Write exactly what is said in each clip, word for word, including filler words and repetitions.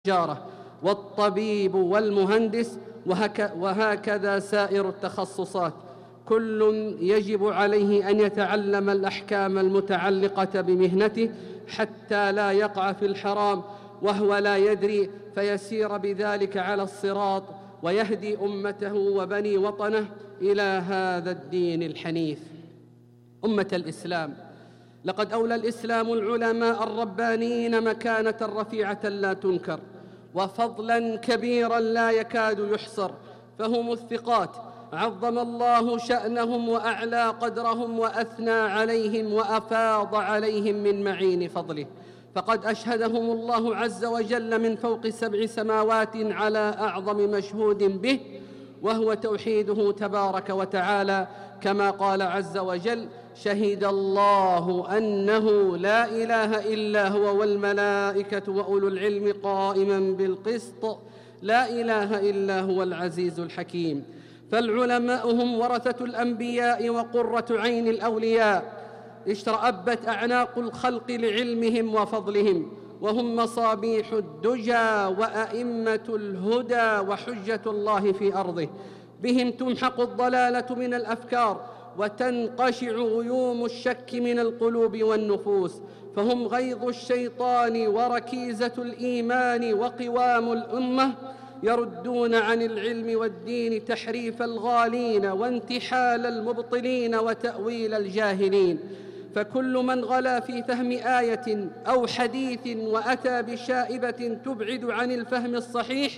التجارة والطبيب والمهندس، وهكذا سائر التخصصات. كل يجب عليه أن يتعلم الأحكام المتعلقة بمهنته حتى لا يقع في الحرام وهو لا يدري، فيسير بذلك على الصراط ويهدي أمته وبني وطنه إلى هذا الدين الحنيف. أمة الإسلام، لقد أولى الإسلام العلماء الربانيين مكانة رفيعة لا تنكر، وفضلاً كبيراً لا يكاد يحصر، فهم الثقات عظم الله شأنهم وأعلى قدرهم وأثنى عليهم وأفاض عليهم من معين فضله، فقد أشهدهم الله عز وجل من فوق سبع سماوات على أعظم مشهود به، وهو توحيده تبارك وتعالى، كما قال عز وجل: شهد الله أنه لا إله إلا هو والملائكة وأولو العلم قائماً بالقسط لا إله إلا هو العزيز الحكيم. فالعلماء هم ورثة الأنبياء وقرة عين الأولياء، اشترأبت أعناق الخلق لعلمهم وفضلهم، وهم مصابيح الدجى وأئمة الهدى وحجة الله في أرضه. بهم تمحق الضلالة من الأفكار وتنقشع غيوم الشك من القلوب والنفوس، فهم غيظ الشيطان وركيزة الإيمان وقوام الأمة، يردون عن العلم والدين تحريف الغالين وانتحال المبطلين وتأويل الجاهلين. فكل من غلا في فهم آية أو حديث وأتى بشائبة تبعد عن الفهم الصحيح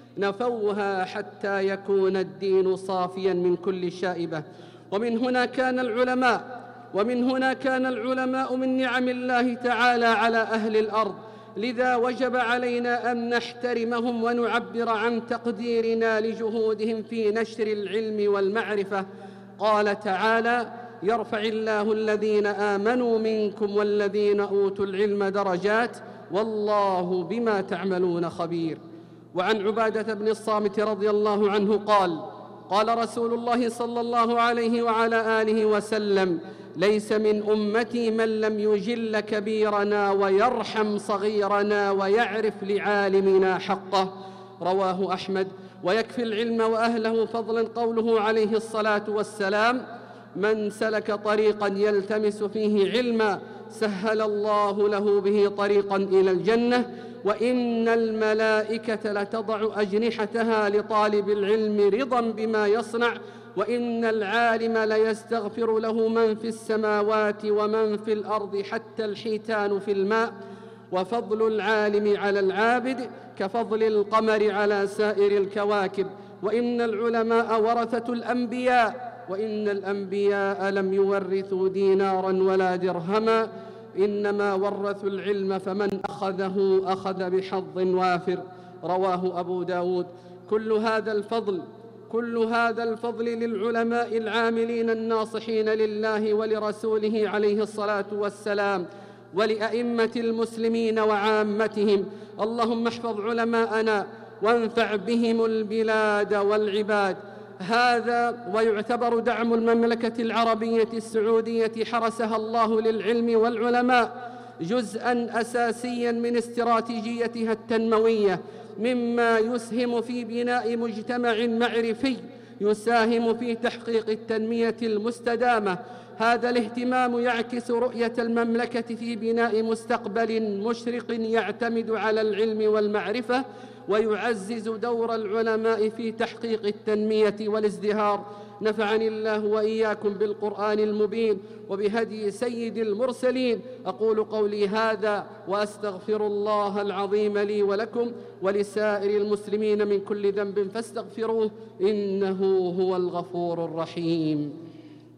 نفوها حتى يكون الدين صافيا من كل شائبة. ومن هنا كان العلماء ومن هنا كان العلماء من نعم الله تعالى على أهل الأرض، لذا وجب علينا أن نحترمهم ونعبر عن تقديرنا لجهودهم في نشر العلم والمعرفة. قال تعالى: يرفع الله الذين آمنوا منكم والذين أوتوا العلم درجات والله بما تعملون خبير. وعن عبادة بن الصامت رضي الله عنه قال: قال رسول الله صلى الله عليه وعلى آله وسلم: ليس من أمتي من لم يجل كبيرنا ويرحم صغيرنا ويعرف لعالمنا حقه. رواه أحمد. ويكفي العلم وأهله فضلا قوله عليه الصلاة والسلام: من سلك طريقا يلتمس فيه علما سهل الله له به طريقا إلى الجنة، وإن الملائكة لتضع أجنحتها لطالب العلم رضا بما يصنع، وإن العالم ليستغفر له من في السماوات ومن في الأرض حتى الحيتان في الماء. وفضل العالم على العابد كفضل القمر على سائر الكواكب. وإن العلماء ورثة الأنبياء، وإن الأنبياء لم يورثوا ديناراً ولا درهما، إنما ورثوا العلم، فمن أخذه أخذ بحظ وافر. رواه أبو داود. كل هذا الفضل كل هذا الفضل للعلماء العاملين الناصحين لله ولرسوله عليه الصلاة والسلام، ولأئمة المسلمين وعامتهم. اللهم احفظ علماءنا وانفع بهم البلاد والعباد. هذا ويعتبر دعم المملكة العربية السعودية حرسها الله للعلم والعلماء جزءاً أساسياً من استراتيجيتها التنموية، مما يسهم في بناء مجتمع معرفي يساهم في تحقيق التنمية المستدامة. هذا الاهتمام يعكس رؤية المملكة في بناء مستقبل مشرق يعتمد على العلم والمعرفة، ويعزز دور العلماء في تحقيق التنمية والازدهار. نفعني الله وإياكم بالقرآن المبين وبهدي سيد المرسلين. أقول قولي هذا وأستغفر الله العظيم لي ولكم ولسائر المسلمين من كل ذنب فاستغفروه إنه هو الغفور الرحيم.